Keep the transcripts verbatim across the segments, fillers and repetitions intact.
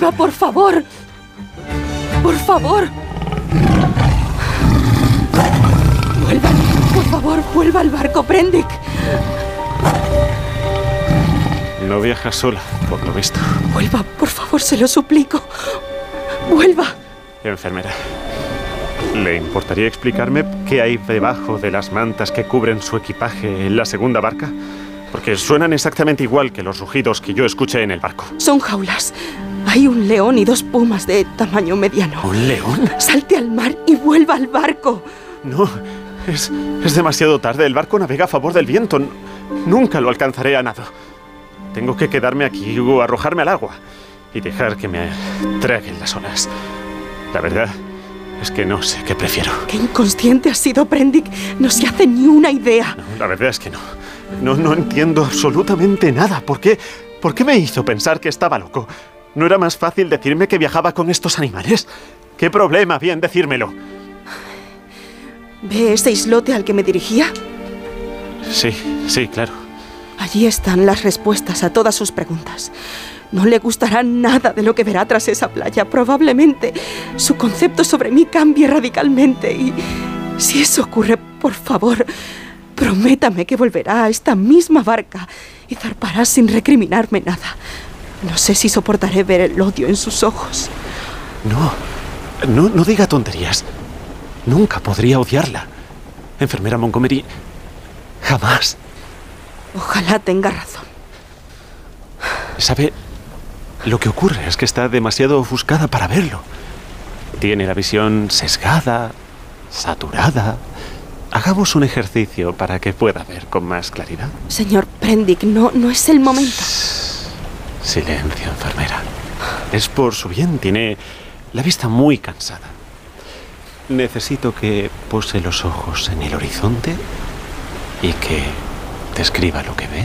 Vuelva, por favor. Por favor. Vuelva, por favor, vuelva al barco, Prendick. No viaja sola, por lo visto. Vuelva, por favor, se lo suplico. Vuelva. Enfermera, ¿le importaría explicarme qué hay debajo de las mantas que cubren su equipaje en la segunda barca? Porque suenan exactamente igual que los rugidos que yo escuché en el barco. Son jaulas. Hay un león y dos pumas de tamaño mediano. ¿Un león? Salte al mar y vuelva al barco. No, es, es demasiado tarde. El barco navega a favor del viento. Nunca lo alcanzaré a nado. Tengo que quedarme aquí o arrojarme al agua y dejar que me traguen las olas. La verdad es que no sé qué prefiero. Qué inconsciente has sido, Prendick. No se hace ni una idea. No, la verdad es que no. No, no entiendo absolutamente nada. ¿Por qué? ¿Por qué me hizo pensar que estaba loco? ¿No era más fácil decirme que viajaba con estos animales? ¿Qué problema había en decírmelo? ¿Ve ese islote al que me dirigía? Sí, sí, claro. Allí están las respuestas a todas sus preguntas. No le gustará nada de lo que verá tras esa playa. Probablemente su concepto sobre mí cambie radicalmente. Y si eso ocurre, por favor, prométame que volverá a esta misma barca y zarpará sin recriminarme nada. No sé si soportaré ver el odio en sus ojos. No, no, no diga tonterías. Nunca podría odiarla. Enfermera Montgomery, jamás. Ojalá tenga razón. ¿Sabe? Lo que ocurre es que está demasiado ofuscada para verlo. Tiene la visión sesgada, saturada. Hagamos un ejercicio para que pueda ver con más claridad. Señor Prendick, no, no es el momento. Silencio, enfermera. Es por su bien. Tiene la vista muy cansada. Necesito que pose los ojos en el horizonte y que describa lo que ve.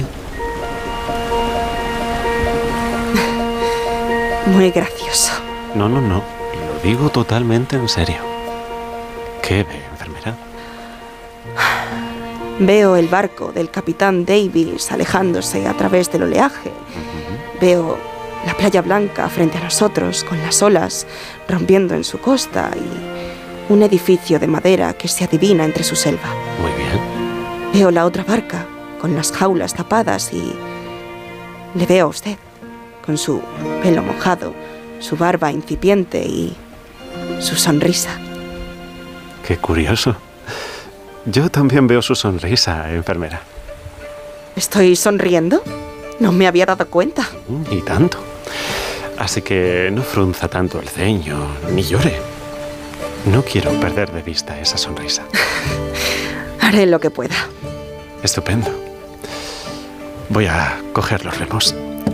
Muy gracioso. No, no, no. Lo digo totalmente en serio. ¿Qué ve, enfermera? Veo el barco del capitán Davis alejándose a través del oleaje. Uh-huh. Veo la playa blanca frente a nosotros, con las olas rompiendo en su costa y un edificio de madera que se adivina entre su selva. Muy bien. Veo la otra barca, con las jaulas tapadas y le veo a usted, con su pelo mojado, su barba incipiente y su sonrisa. Qué curioso. Yo también veo su sonrisa, enfermera. ¿Estoy sonriendo? No me había dado cuenta. Y tanto. Así que no frunza tanto el ceño, ni llore. No quiero perder de vista esa sonrisa. Haré lo que pueda. Estupendo. Voy a coger los remos.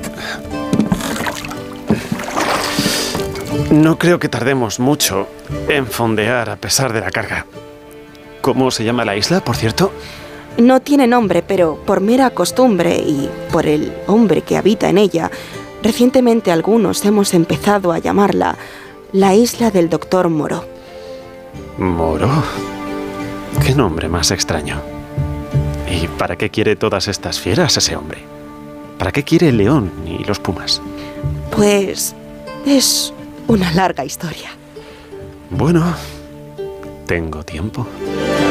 No creo que tardemos mucho en fondear a pesar de la carga. ¿Cómo se llama la isla, por cierto? No tiene nombre, pero por mera costumbre y por el hombre que habita en ella, recientemente algunos hemos empezado a llamarla la isla del doctor Moreau. ¿Moreau? ¿Qué nombre más extraño? ¿Y para qué quiere todas estas fieras ese hombre? ¿Para qué quiere el león y los pumas? Pues es una larga historia. Bueno, tengo tiempo.